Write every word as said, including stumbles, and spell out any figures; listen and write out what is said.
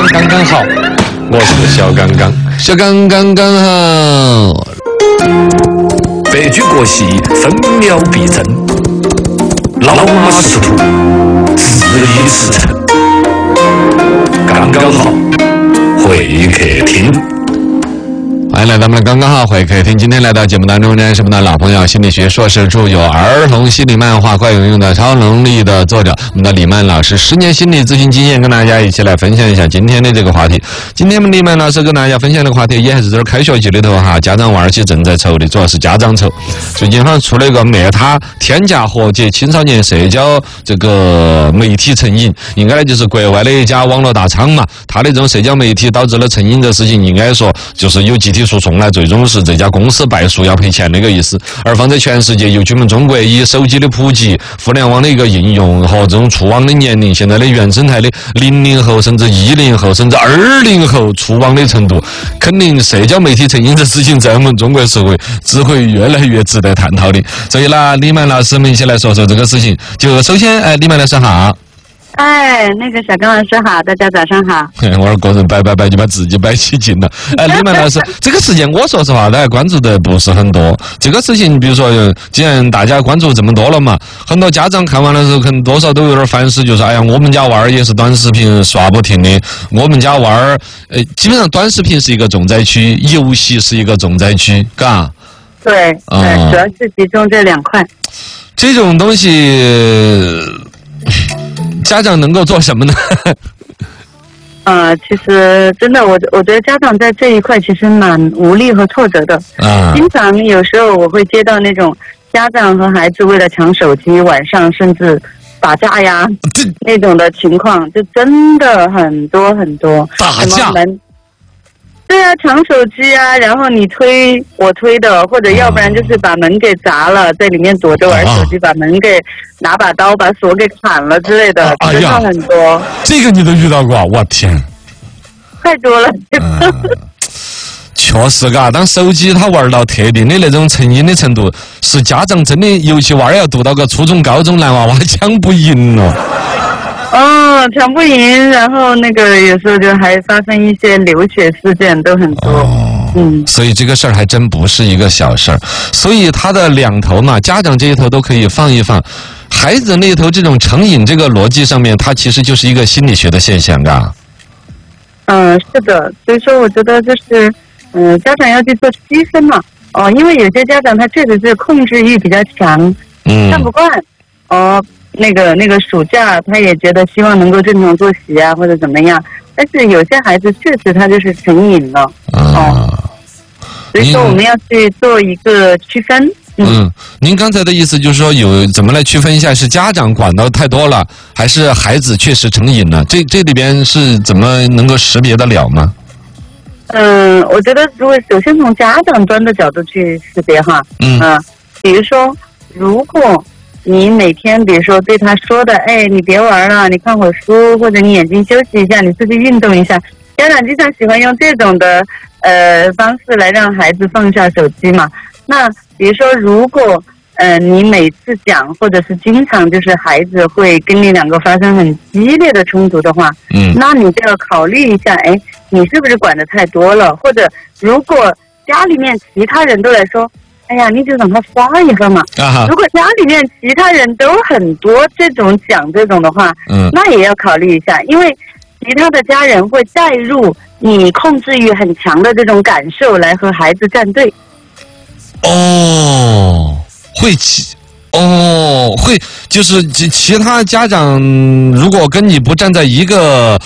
刚刚刚好，我是小刚刚，小刚刚刚好。 白驹过隙，分秒必争。老马识途，知易识成。刚刚好，会客厅。 欢迎来到我们的刚刚好会客厅。今天来到节目当中呢，是我们的老朋友，心理学硕士，著有儿童心理漫画快有用的超能力的作者，我们的李曼老师，十年心理咨询经验，跟大家一起来分享一下今天的这个话题。今天我们李曼老师跟大家分享的话题也还是这儿开学季里头哈，家长娃儿些正在愁的，主要是家长愁。最近好像出了一个灭他天价和解青少年社交这个媒体成瘾，应该呢就是国外的一家网络大厂嘛，它的这种社交媒体导致了成瘾的事情，应该说就是有集体诉讼呢，最终是这家公司败诉要赔钱那个意思。而放在全世界，尤其我们中国，以手机的普及、互联网的一个应用和这种触网的年龄，现在的原生态的零零后甚至一零后甚至二零后触网的程度，肯定社交媒体成瘾这事情在我们中国社会只会越来越值得探讨的。所以呢，李曼老师，我们一起来说说这个事情。就首先，哎，李曼老师好。 哎，那个小刚老师好，大家早上好。 我是个人摆摆摆就把自己摆起劲了。哎，李曼老师，这个事情我说实话，大家关注的不是很多。这个事情，比如说，既然大家关注这么多了嘛，很多家长看完的时候，可能多少都有点反思，就是哎呀，我们家娃儿也是短视频刷不停的，我们家娃儿，呃，基本上短视频是一个重灾区，游戏是一个重灾区，嘎。 对， 哦、 对，主要是集中这两块。 这种东西。家长能够做什么呢？ 呃，其实真的，我我觉得家长在这一块其实蛮无力和挫折的。啊，经常有时候我会接到那种家长和孩子为了抢手机，晚上甚至打架呀那种的情况，就真的很多很多。 打架？ 对啊，抢手机啊，然后你推我推的，或者要不然就是把门给砸了，在里面躲着玩手机，把门给拿把刀把锁给砍了之类的，真的很多。 这个你都遇到过？我天， 太多了。 嗯、确实嘎，当手机他玩到特定的那种成瘾的程度，是家长真的，尤其娃儿要读到个初中、高中，男娃娃抢不赢了。 哦，抢不赢，然后那个有时候就还发生一些流血事件，都很多。哦、嗯， 所以这个事儿还真不是一个小事儿。所以他的两头嘛，家长这一头都可以放一放，孩子那一头这种成瘾这个逻辑上面，它其实就是一个心理学的现象啊。 嗯，是的，所以说我觉得就是，嗯，家长要去做区分嘛。哦，因为有些家长他确实是控制欲比较强，嗯，看不惯，哦。那个那个暑假，他也觉得希望能够正常作息啊，或者怎么样。但是有些孩子确实他就是成瘾了，啊、哦。所以说我们要去做一个区分。嗯， 嗯您刚才的意思就是说，有怎么来区分一下，是家长管到太多了，还是孩子确实成瘾了？这这里边是怎么能够识别得了吗？ 嗯，我觉得如果首先从家长端的角度去识别哈，嗯，啊、比如说如果。你每天比如说对他说的，哎，你别玩了，你看会儿书，或者你眼睛休息一下，你出去运动一下。家长经常喜欢用这种的呃方式来让孩子放下手机嘛。那比如说，如果呃你每次讲，或者是经常就是孩子会跟你两个发生很激烈的冲突的话，嗯，那你就要考虑一下，哎，你是不是管得太多了？或者如果家里面其他人都来说。哎呀，你就让他刷一下嘛。啊、如果家里面其他人都很多这种讲这种的话，嗯，那也要考虑一下，因为其他的家人会带入你控制欲很强的这种感受来和孩子站队。 哦，会其哦会就是其其他家长如果跟你不站在一个